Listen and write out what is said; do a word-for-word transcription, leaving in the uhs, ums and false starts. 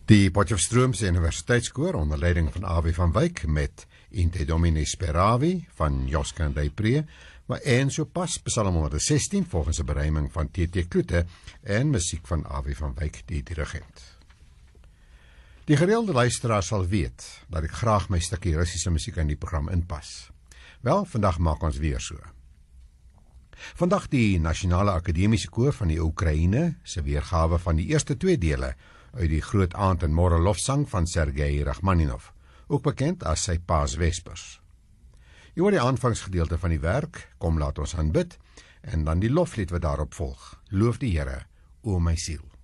Die Potchefstroomse Universiteitskoor onder leiding van Awie van Wyk met In te Domine Speravi van Joskan Deipree, maar en so pas Psalm honderdsestien volgens 'n beruiming van T T Kloete en musiek van Awie van Wyk, die dirigent. Die gereelde luisteraar sal weet dat ek graag my stukkie Russiese musiek in die program inpas. Wel, vandag maak ons weer so. Vandag die Nasionale Akademiese Koor van die Oekraïne se weergawe van die eerste twee dele uit die Groot Aand en Môre lofsang van Sergei Rachmaninov, ook bekend as sy Paasvespers. Jy hoor die aanvangsgedeelte van die werk, Kom laat ons aanbid, en dan die loflied wat daarop volg, Loof die Here, o my siel.